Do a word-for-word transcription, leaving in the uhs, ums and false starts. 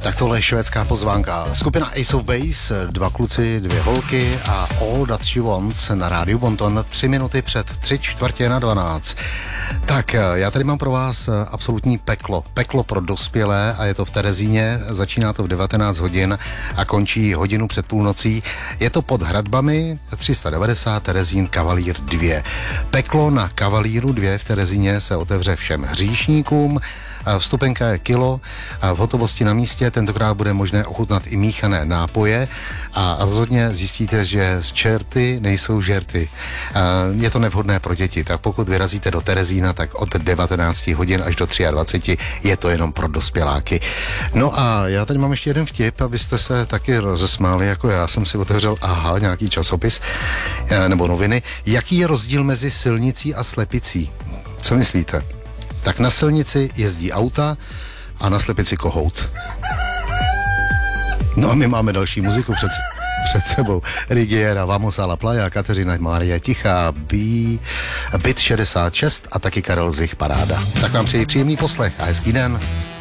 Tak tohle je švédská pozvánka. Skupina Ace of Base, dva kluci, dvě holky a All That She Wants na rádiu Bonton, tři minuty před tři čtvrtě na dvanáct. Tak, já tady mám pro vás absolutní peklo. Peklo pro dospělé a je to v Terezíně, začíná to v devatenáct hodin a končí hodinu před půlnocí. Je to pod hradbami tři sta devadesát Terezín Kavalír dva. Peklo na Kavalíru dva v Terezíně se otevře všem hříšníkům. Vstupenka je kilo, v hotovosti na místě, tentokrát bude možné ochutnat i míchané nápoje a rozhodně zjistíte, že z čerty nejsou žerty. Je to nevhodné pro děti, tak pokud vyrazíte do Terezína, tak od devatenáct hodin až do dvacet tři je to jenom pro dospěláky. No a já tady mám ještě jeden vtip, abyste se taky rozesmáli, jako já jsem si otevřel, aha, nějaký časopis nebo noviny. Jaký je rozdíl mezi silnicí a slepicí? Co myslíte? Tak na silnici jezdí auta a na slepici kohout. No a my máme další muziku před, před sebou. Rigiera, Vamos a la playa, Kateřina Mária Tichá, B, Byt šedesát šest a taky Karel Zich, Paráda. Tak vám přeji příjemný poslech a hezký den.